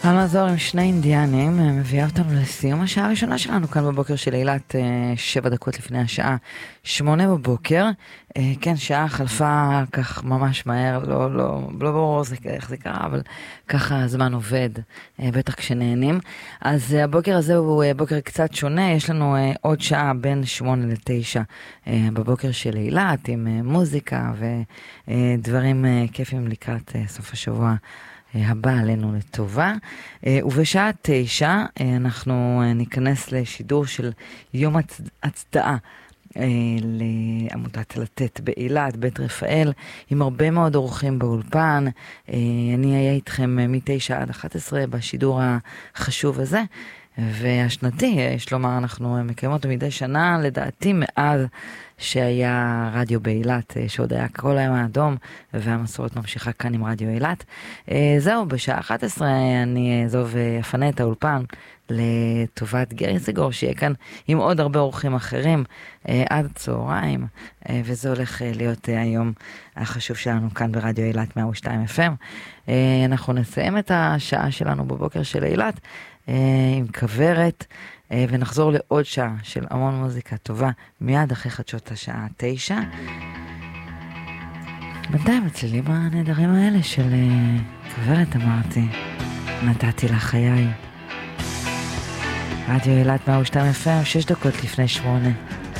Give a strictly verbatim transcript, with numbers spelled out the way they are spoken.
המזור עם שני אינדיאנים מביאה אותנו לסיום השעה הראשונה שלנו כאן בבוקר של אילת, שבע דקות לפני השעה שמונה בבוקר. כן, שעה חלפה כך ממש מהר, לא, לא, לא ברור איך זה קרה, אבל ככה הזמן עובד, בטח כשנהנים. אז הבוקר הזה הוא בוקר קצת שונה, יש לנו עוד שעה בין שמונה לתשע בבוקר של אילת, עם מוזיקה ודברים כיפים לקראת סוף השבוע הבא עלינו לטובה. ובשעה תשע אנחנו ניכנס לשידור של יום הצדעה לעמותת לתת באילת, בית רפאל, עם הרבה מאוד אורחים באולפן. אני אהיה איתכם מתשע עד אחת עשרה בשידור החשוב הזה, והשנתי, יש לומר, אנחנו מקיימות אותו מדי שנה, לדעתי מאז שהיה רדיו באילת, שעוד היה כל היום האדום, והמסורת ממשיכה כאן עם רדיו אילת. זהו, בשעה אחת עשרה אני אעזוב אפנה את האולפן לטובת גרי סגור, שיהיה כאן עם עוד הרבה אורחים אחרים עד צהריים, וזה הולך להיות היום החשוב שלנו כאן ברדיו אילת מאה ושתיים אף אם. אנחנו נסיים את השעה שלנו בבוקר של אילת עם כברת, ונחזור לעוד שעה של המון מוזיקה טובה מיד אחרי חדשות השעה תשע. בינתיים הצלילים הנהדרים האלה של כברת, אמרתי, נתתי לך חיי. רדיו אילת מאה ושתיים אף אם, שש דקות לפני שמונה.